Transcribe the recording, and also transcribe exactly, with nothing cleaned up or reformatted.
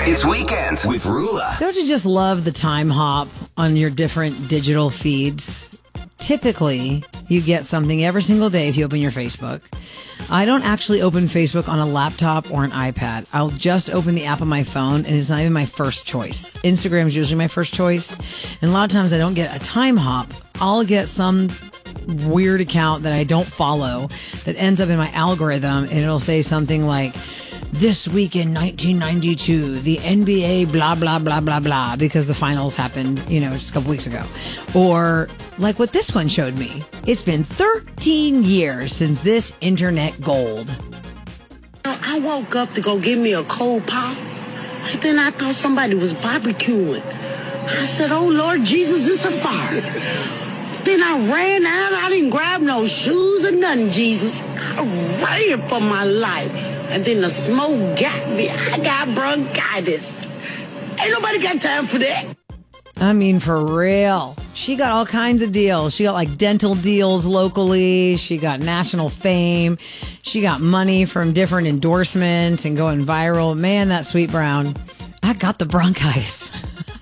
It's Weekends with Rula. Don't you just love the time hop on your different digital feeds? Typically, you get something every single day if you open your Facebook. I don't actually open Facebook on a laptop or an iPad. I'll just open the app on my phone, and it's not even my first choice. Instagram is usually my first choice. And a lot of times I don't get a time hop. I'll get some weird account that I don't follow that ends up in my algorithm, and it'll say something like, this week in nineteen ninety-two, the N B A blah, blah, blah, blah, blah, because the finals happened, you know, just a couple weeks ago. Or like what this one showed me. It's been thirteen years since this internet gold. I woke up to go get me a cold pop, and then I thought somebody was barbecuing. I said, oh, Lord Jesus, it's a fire. Then I ran out. I didn't grab no shoes or nothing, Jesus. I ran for my life. And then the smoke got me. I got bronchitis. Ain't nobody got time for that. I mean, for real. She got all kinds of deals. She got like dental deals locally. She got national fame. She got money from different endorsements and going viral. Man, that Sweet Brown. I got the bronchitis.